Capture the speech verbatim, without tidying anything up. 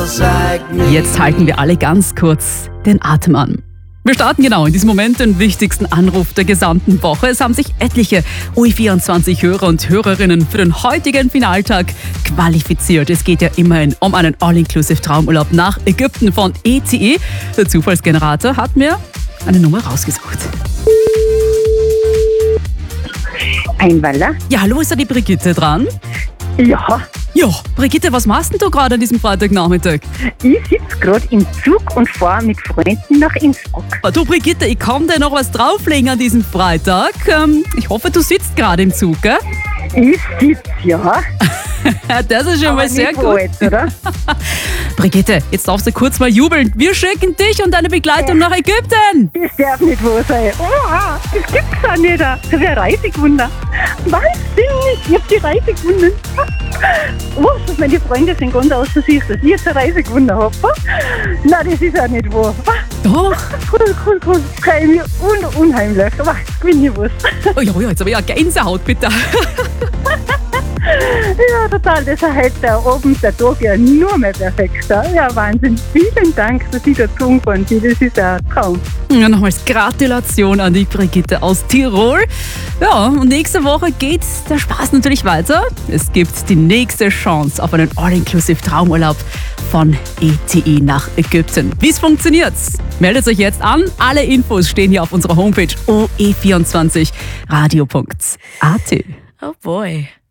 Jetzt halten wir alle ganz kurz den Atem an. Wir starten genau in diesem Moment den wichtigsten Anruf der gesamten Woche. Es haben sich etliche U I vierundzwanzig-Hörer und Hörerinnen für den heutigen Finaltag qualifiziert. Es geht ja immerhin um einen All-Inclusive-Traumurlaub nach Ägypten von E T E. Der Zufallsgenerator hat mir eine Nummer rausgesucht. Einwaller? Ja, hallo, ist da die Brigitte dran? Ja, Ja, Brigitte, was machst denn du gerade an diesem Freitagnachmittag? ich sitze gerade im Zug und fahre mit Freunden nach Innsbruck. Ah, Du Brigitte, ich kann dir noch was drauflegen an diesem Freitag. Ähm, ich hoffe, du sitzt gerade im Zug, gell? Ich sitze, ja. Das ist schon aber mal sehr nicht gut. alt, oder? Brigitte, jetzt darfst du kurz mal jubeln. Wir schicken dich und deine Begleitung nach Ägypten. Das darf nicht wahr sein. Oh, das gibt's auch nicht. Das wäre eine Reise gewonnen. Wahnsinnig, ich hab die Reise gewonnen. Was, meine Freunde sind ganz außer sich, dass ich jetzt eine Reise gewonnen habe. Nein, das ist auch nicht wahr. Doch. Cool, cool, cool. Das freue ich mich un unheimlich. Aber ich gewinne ich was. Oh ja, ja, jetzt aber ja Gänsehaut, bitte. Ja, total. Das ist heute der Abend, der Tag ja nur mehr perfekter. Ja, Wahnsinn. Vielen Dank, dass ich dazu umgefahren bin. Das ist ein Traum. Ja, nochmals Gratulation an die Brigitte aus Tirol. Ja, und nächste Woche geht der Spaß natürlich weiter. Es gibt die nächste Chance auf einen All-Inclusive-Traumurlaub von E T E nach Ägypten. Wie es funktioniert, meldet euch jetzt an. Alle Infos stehen hier auf unserer Homepage o e vierundzwanzig radio punkt a t. Oh boy.